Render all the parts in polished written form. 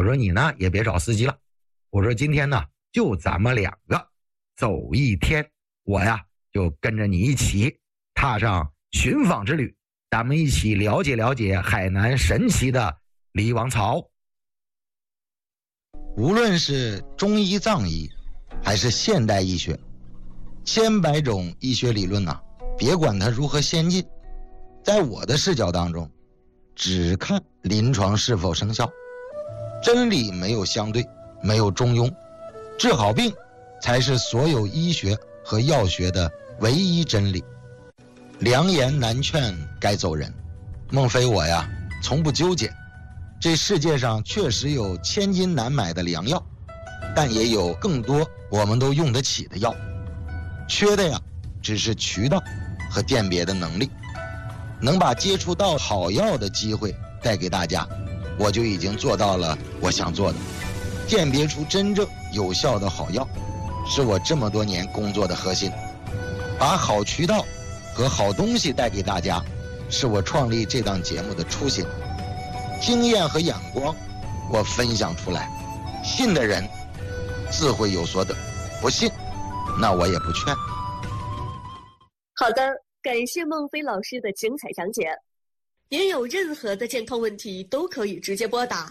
说你呢也别找司机了，我说今天呢就咱们2个走一天，我呀就跟着你一起踏上寻访之旅，咱们一起了解了解海南神奇的梨王草。 无论是中医藏医还是现代医学，千百种医学理论别管它如何先进，在我的视角当中，只看临床是否生效。真理没有相对，没有中庸，治好病才是所有医学和药学的唯一真理。良言难劝该走人，孟非我呀从不纠结。这世界上确实有千金难买的良药，但也有更多我们都用得起的药，缺的呀只是渠道和鉴别的能力。能把接触到好药的机会带给大家，我就已经做到了我想做的。鉴别出真正有效的好药，是我这么多年工作的核心。把好渠道和好东西带给大家，是我创立这档节目的初心。经验和眼光我分享出来，信的人自会有所得，不信那我也不劝。 好的，感谢孟非老师的精彩讲解。您有任何的健康问题都可以直接拨打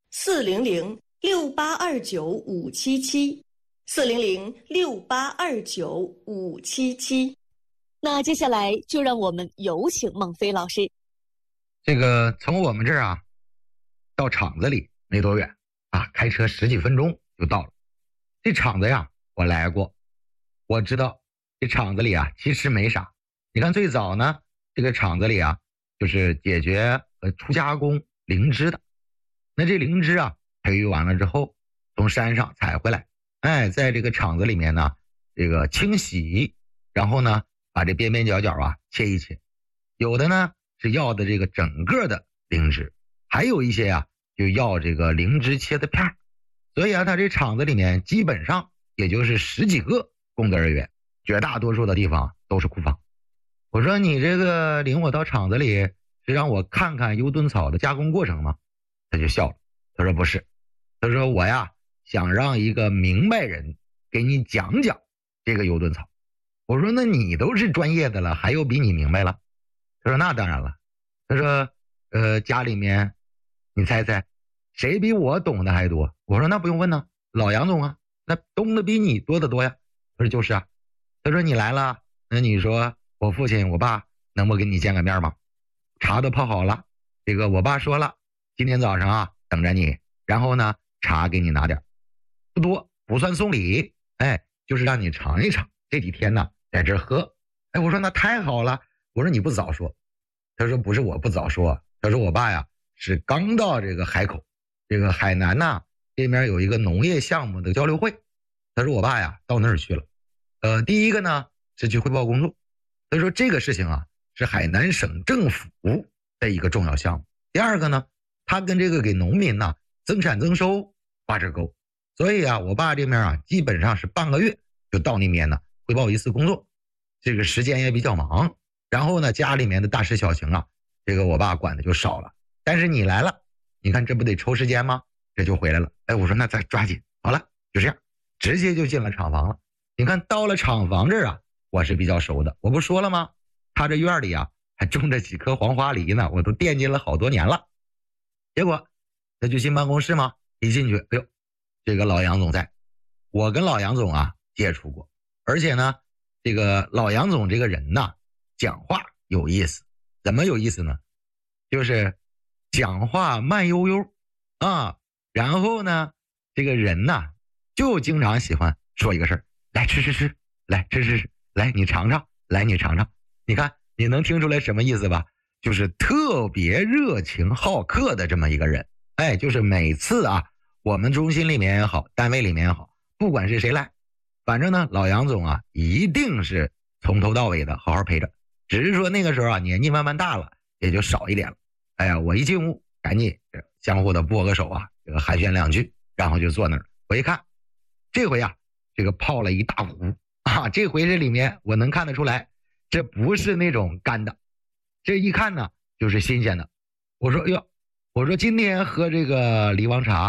400-6829-577，400-6829-577。那接下来就让我们有请孟非老师。 这个从我们这儿到厂子里没多远开车10几分钟就到了。这厂子呀我来过，我知道这厂子里其实没啥。你看最早呢，这个厂子里就是解决初加工灵芝的。那这灵芝培育完了之后，从山上采回来，在这个厂子里面呢，这个清洗，然后呢把这边边角角切一切。有的呢是要的这个整个的灵芝，还有一些就要这个灵芝切的片。所以他这厂子里面基本上也就是10几个工作人员，绝大多数的地方都是库房。我说你这个领我到厂子里是让我看看油墩草的加工过程吗？他就笑了，他说不是，他说我想让一个明白人给你讲讲这个油墩草。我说那你都是专业的了，还有比你明白了？他说那当然了。他说家里面你猜猜谁比我懂得还多？我说那不用问呢，老杨总那懂得比你多得多呀。他说就是他说你来了，那你说我父亲我爸能不给你见个面吗？茶都泡好了，这个我爸说了，今天早上等着你，然后呢茶给你拿点，不多，不算送礼，就是让你尝一尝，这几天呢在这喝。我说那太好了，我说你不早说。他说不是我不早说，他说我爸是刚到这个海口，这个海南这边有一个农业项目的交流会，他说我爸到那儿去了。第一个呢是去汇报工作，他说这个事情是海南省政府的一个重要项目。第二个呢，他跟这个给农民增产增收挂着钩，所以我爸这边基本上是半个月就到那边汇报一次工作，这个时间也比较忙。然后呢家里面的大事小情这个我爸管的就少了。但是你来了，你看这不得抽时间吗？这就回来了。我说那再抓紧，好了，就这样直接就进了厂房了。你看到了厂房这儿我是比较熟的，我不说了吗？他这院里还种着几棵黄花梨呢，我都惦记了好多年了。结果他就进办公室嘛，一进去这个老杨总在。我跟老杨总接触过，而且呢这个老杨总这个人讲话有意思。怎么有意思呢？就是讲话慢悠悠然后呢这个人就经常喜欢说一个事儿，来吃，来吃，来你尝尝，来你尝尝。你看你能听出来什么意思吧？就是特别热情好客的这么一个人。就是每次我们中心里面也好，单位里面也好，不管是谁来，反正呢老杨总一定是从头到尾的好好陪着。只是说那个时候年纪慢慢大了，也就少一点了。我一进屋赶紧相互的握个手这个寒暄两句，然后就坐那儿。我一看这回这个泡了一大壶这回这里面我能看得出来，这不是那种干的，这一看呢就是新鲜的。我说哟，我说今天喝这个梨王茶